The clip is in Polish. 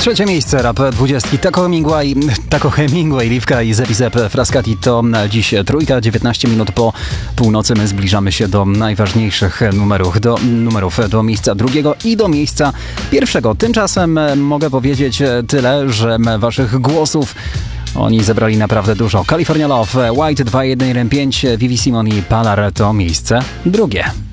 Trzecie miejsce rap 20. Taco Hemingway, Liwka i Zepizep Frascati to dziś trójka, 19 minut po północy. My zbliżamy się do najważniejszych numerów, do miejsca drugiego i do miejsca pierwszego. Tymczasem mogę powiedzieć tyle, że waszych głosów oni zebrali naprawdę dużo. California Love, White 2115, Vivi Simon i Palar to miejsce drugie.